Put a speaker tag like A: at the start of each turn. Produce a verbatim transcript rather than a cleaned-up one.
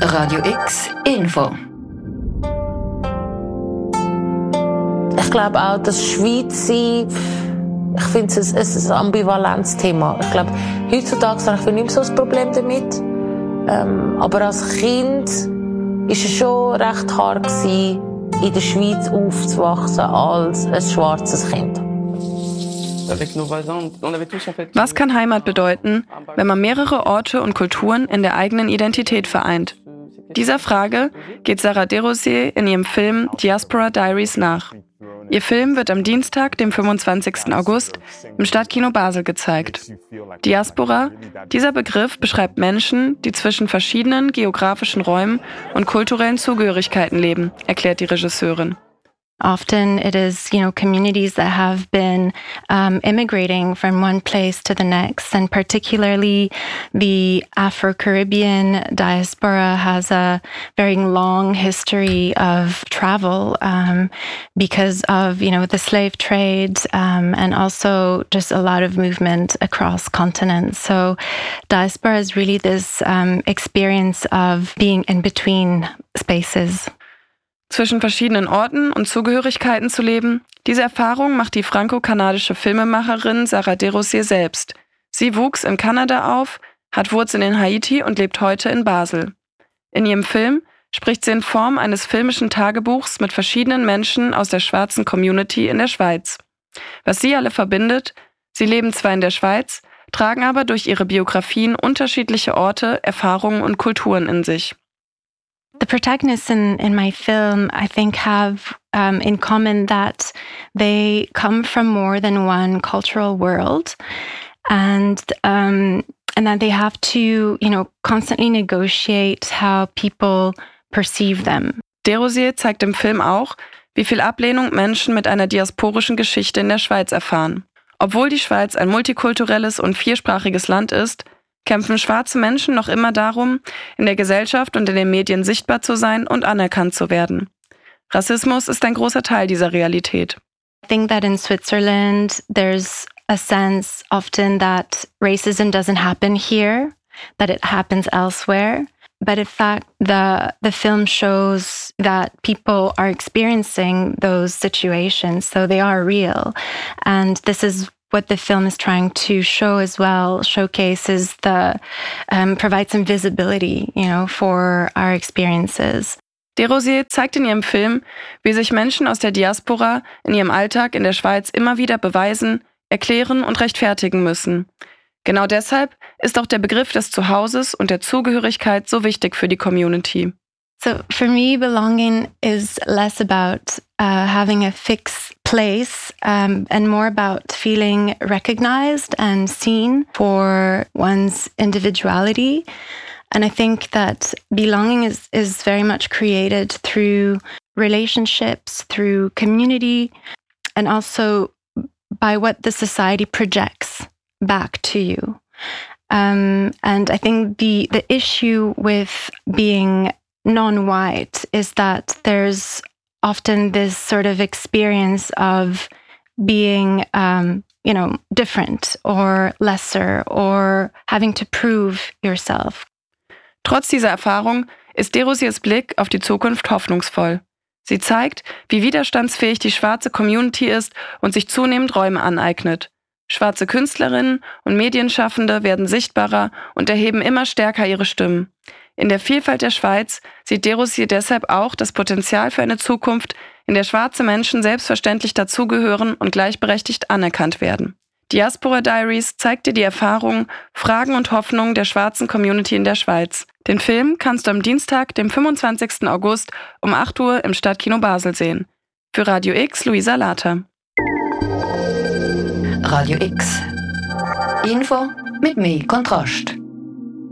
A: Radio X Info.
B: Ich glaube auch, dass Schweiz sein, ich finde es ein, ein ambivalentes Thema. Ich glaube, heutzutage habe ich nicht mehr so ein Problem damit. Ähm, aber als Kind war es schon recht hart gewesen, in der Schweiz aufzuwachsen als ein schwarzes Kind.
C: Was kann Heimat bedeuten, wenn man mehrere Orte und Kulturen in der eigenen Identität vereint? Dieser Frage geht Sarah Desrosiers in ihrem Film Diaspora Diaries nach. Ihr Film wird am Dienstag, dem fünfundzwanzigsten August, im Stadtkino Basel gezeigt. Diaspora, dieser Begriff beschreibt Menschen, die zwischen verschiedenen geografischen Räumen und kulturellen Zugehörigkeiten leben, erklärt die Regisseurin.
D: Often it is, you know, communities that have been um, immigrating from one place to the next, and particularly the Afro-Caribbean diaspora has a very long history of travel um, because of, you know, the slave trade um, and also just a lot of movement across continents. So diaspora is really this um, experience of being in between spaces.
C: Zwischen verschiedenen Orten und Zugehörigkeiten zu leben, diese Erfahrung macht die franco-kanadische Filmemacherin Sarah Desrosiers selbst. Sie wuchs in Kanada auf, hat Wurzeln in Haiti und lebt heute in Basel. In ihrem Film spricht sie in Form eines filmischen Tagebuchs mit verschiedenen Menschen aus der schwarzen Community in der Schweiz. Was sie alle verbindet: Sie leben zwar in der Schweiz, tragen aber durch ihre Biografien unterschiedliche Orte, Erfahrungen und Kulturen in sich.
D: The protagonists in, in my film, I think, have um, in common that they come from more than one cultural world, and um, and that they have to, you know, constantly negotiate how people perceive them.
C: Desrosiers zeigt im Film auch, wie viel Ablehnung Menschen mit einer diasporischen Geschichte in der Schweiz erfahren. Obwohl die Schweiz ein multikulturelles und viersprachiges Land ist, kämpfen schwarze Menschen noch immer darum, in der Gesellschaft und in den Medien sichtbar zu sein und anerkannt zu werden. Rassismus ist ein großer Teil dieser Realität.
D: I think that in Switzerland there's a sense often that racism doesn't happen here, that it happens elsewhere. But in fact, the the film shows that people are experiencing those situations, so they are real. And this is what the film is trying to show as well, showcases the, um, provide some visibility, you know, for our experiences.
C: Desrosiers zeigt in ihrem Film, wie sich Menschen aus der Diaspora in ihrem Alltag in der Schweiz immer wieder beweisen, erklären und rechtfertigen müssen. Genau deshalb ist auch der Begriff des Zuhauses und der Zugehörigkeit so wichtig für die Community.
D: So for me, belonging is less about uh, having a fixed place um, and more about feeling recognized and seen for one's individuality. And I think that belonging is, is very much created through relationships, through community, and also by what the society projects back to you. Um, and I think the, the issue with being non-white is that there's often this sort of experience of being, um, you know, different or lesser or having to prove yourself.
C: Trotz dieser Erfahrung ist Desrosiers Blick auf die Zukunft hoffnungsvoll. Sie zeigt, wie widerstandsfähig die schwarze Community ist und sich zunehmend Räume aneignet. Schwarze Künstlerinnen und Medienschaffende werden sichtbarer und erheben immer stärker ihre Stimmen. In der Vielfalt der Schweiz sieht Desrosiers deshalb auch das Potenzial für eine Zukunft, in der schwarze Menschen selbstverständlich dazugehören und gleichberechtigt anerkannt werden. Diaspora Diaries zeigt dir die Erfahrungen, Fragen und Hoffnungen der schwarzen Community in der Schweiz. Den Film kannst du am Dienstag, dem fünfundzwanzigsten August um acht Uhr im Stadtkino Basel sehen. Für Radio X, Luisa Later.
A: Radio X Info mit mehr Kontrast.